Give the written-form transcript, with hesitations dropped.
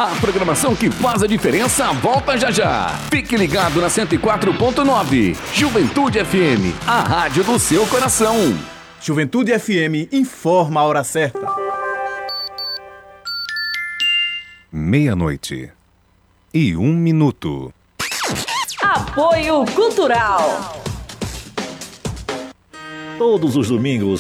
A programação que faz a diferença volta já já. Fique ligado na 104.9. Juventude FM, a rádio do seu coração. Juventude FM informa a hora certa. 00:01. Apoio Cultural. Todos os domingos,